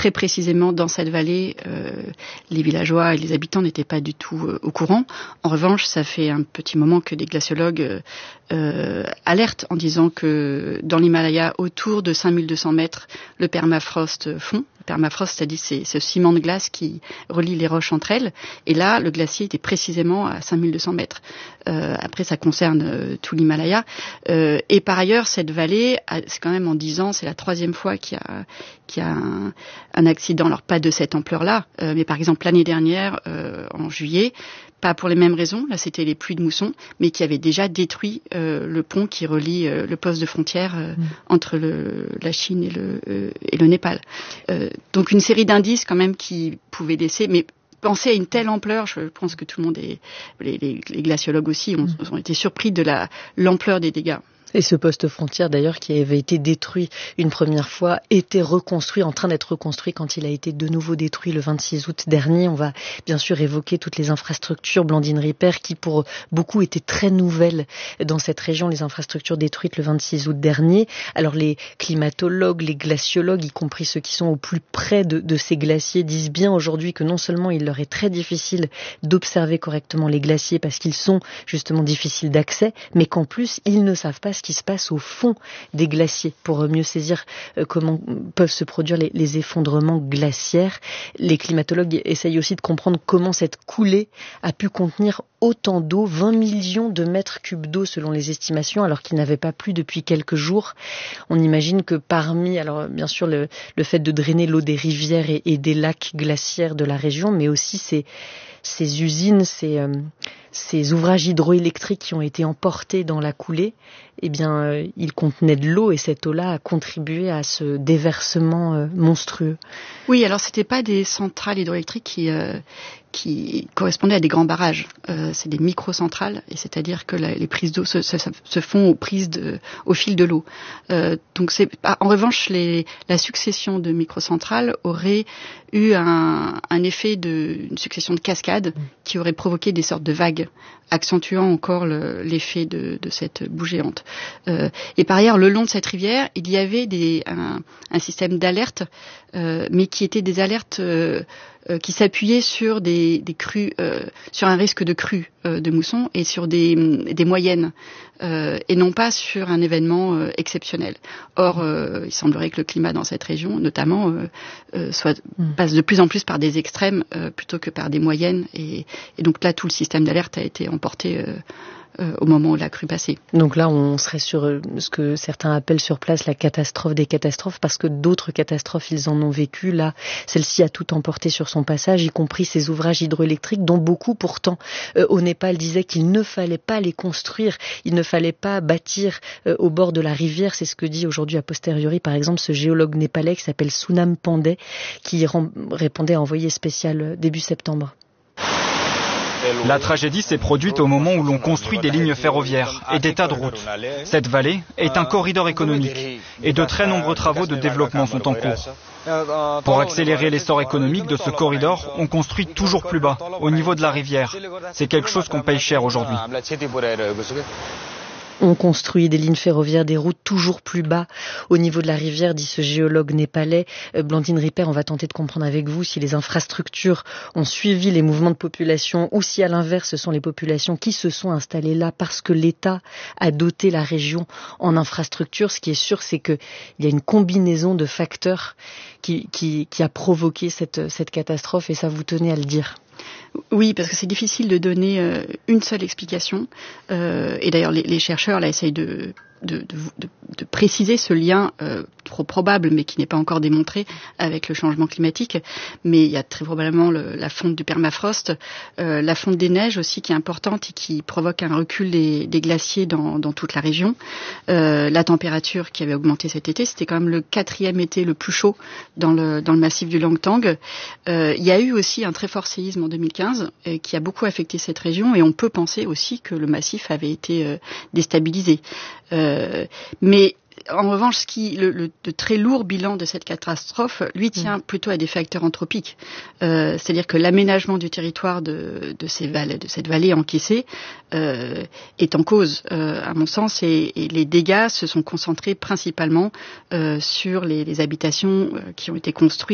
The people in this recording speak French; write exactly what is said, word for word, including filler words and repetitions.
très précisément dans cette vallée, euh, les villageois et les habitants n'étaient pas du tout euh, au courant. En revanche, ça fait un petit moment que des glaciologues euh, euh, alertent en disant que dans l'Himalaya, autour de cinq mille deux cents mètres, le permafrost fond. Le permafrost, c'est-à-dire c'est ce ciment de glace qui relie les roches entre elles. Et là, le glacier était précisément à cinq mille deux cents mètres. Euh, après, ça concerne euh, tout l'Himalaya. Euh, et par ailleurs, cette vallée, c'est quand même en dix ans, c'est la troisième fois qu'il y a, qu'il y a un, un accident. Alors, pas de cette ampleur-là, euh, mais par exemple, l'année dernière, euh, en juillet, pas pour les mêmes raisons, là c'était les pluies de mousson, mais qui avaient déjà détruit euh, le pont qui relie euh, le poste de frontière euh, mmh. entre le, la Chine et le, euh, et le Népal. Euh, donc une série d'indices quand même qui pouvaient laisser, mais penser à une telle ampleur, je pense que tout le monde, est, les, les, les glaciologues aussi, ont, mmh. ont été surpris de la, l'ampleur des dégâts. Et ce poste frontière, d'ailleurs, qui avait été détruit une première fois, était reconstruit, en train d'être reconstruit quand il a été de nouveau détruit le vingt-six août dernier. On va bien sûr évoquer toutes les infrastructures, Blandine Ripper, qui pour beaucoup étaient très nouvelles dans cette région, les infrastructures détruites le vingt-six août dernier. Alors les climatologues, les glaciologues, y compris ceux qui sont au plus près de, de ces glaciers, disent bien aujourd'hui que non seulement il leur est très difficile d'observer correctement les glaciers parce qu'ils sont justement difficiles d'accès, mais qu'en plus, ils ne savent pas ce qui se passe au fond des glaciers pour mieux saisir euh, comment peuvent se produire les, les effondrements glaciaires. Les climatologues essayent aussi de comprendre comment cette coulée a pu contenir autant d'eau, vingt millions de mètres cubes d'eau selon les estimations, alors qu'il n'avait pas plu depuis quelques jours. On imagine que parmi, alors bien sûr le, le fait de drainer l'eau des rivières et, et des lacs glaciaires de la région, mais aussi ces, ces usines, ces, euh, ces ouvrages hydroélectriques qui ont été emportés dans la coulée, eh bien, euh, ils contenaient de l'eau et cette eau-là a contribué à ce déversement euh, monstrueux. Oui, alors c'était pas des centrales hydroélectriques qui euh, qui correspondaient à des grands barrages. Euh, c'est des microcentrales, et c'est-à-dire que la, les prises d'eau se, se, se font aux prises de, au fil de l'eau. Euh, donc c'est en revanche les, la succession de microcentrales aurait eu un, un effet de une succession de cascades qui aurait provoqué des sortes de vagues, accentuant encore le, l'effet de, de cette boue géante. Euh, et par ailleurs, le long de cette rivière, il y avait des, un, un système d'alerte, euh, mais qui étaient des alertes euh, euh, qui s'appuyaient sur des, des crues, euh, sur un risque de crue euh, de mousson et sur des, des moyennes, euh, et non pas sur un événement euh, exceptionnel. Or, euh, il semblerait que le climat dans cette région, notamment, euh, euh, soit mm. passe de plus en plus par des extrêmes euh, plutôt que par des moyennes, et, et donc là, tout le système d'alerte a été emporté euh, Euh, au moment où la crue passait. Donc là, on serait sur euh, ce que certains appellent sur place la catastrophe des catastrophes, parce que d'autres catastrophes, ils en ont vécu. Là, celle-ci a tout emporté sur son passage, y compris ces ouvrages hydroélectriques, dont beaucoup, pourtant, euh, au Népal, disaient qu'il ne fallait pas les construire, il ne fallait pas bâtir euh, au bord de la rivière. C'est ce que dit aujourd'hui, a posteriori, par exemple, ce géologue népalais qui s'appelle Sunam Pandey, qui rem- répondait à Envoyé spécial euh, début septembre. La tragédie s'est produite au moment où l'on construit des lignes ferroviaires et des tas de routes. Cette vallée est un corridor économique et de très nombreux travaux de développement sont en cours. Pour accélérer l'essor économique de ce corridor, on construit toujours plus bas, au niveau de la rivière. C'est quelque chose qu'on paye cher aujourd'hui. On construit des lignes ferroviaires, des routes toujours plus bas au niveau de la rivière, dit ce géologue népalais. Euh, Blandine Ripper, on va tenter de comprendre avec vous si les infrastructures ont suivi les mouvements de population ou si à l'inverse ce sont les populations qui se sont installées là parce que l'État a doté la région en infrastructures. Ce qui est sûr, c'est qu'il y a une combinaison de facteurs qui, qui, qui a provoqué cette, cette catastrophe, et ça, vous tenez à le dire. Oui, parce que c'est difficile de donner euh, une seule explication. Euh, et d'ailleurs, les, les chercheurs là essayent de, de, de, de, de préciser ce lien euh, trop probable, mais qui n'est pas encore démontré, avec le changement climatique. Mais il y a très probablement le, la fonte du permafrost, euh, la fonte des neiges aussi qui est importante et qui provoque un recul des, des glaciers dans, dans toute la région. Euh, la température qui avait augmenté cet été, c'était quand même le quatrième été le plus chaud dans le, dans le massif du Langtang. Euh, il y a eu aussi un très fort séisme en deux mille quinze euh, qui a beaucoup affecté cette région, et on peut penser aussi que le massif avait été euh, déstabilisé. Euh, mais en revanche, ce qui, le, le, le très lourd bilan de cette catastrophe, lui, tient mmh. plutôt à des facteurs anthropiques. Euh, c'est-à-dire que l'aménagement du territoire de, de, ces vallées, de cette vallée encaissée euh, est en cause, euh, à mon sens, et, et les dégâts se sont concentrés principalement euh, sur les, les habitations euh, qui ont été construites